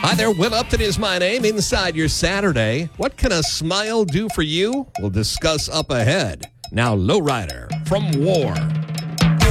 Hi there, Will Upton is my name. Inside your Saturday, what can a smile do for you? We'll discuss up ahead. Now, Lowrider from War.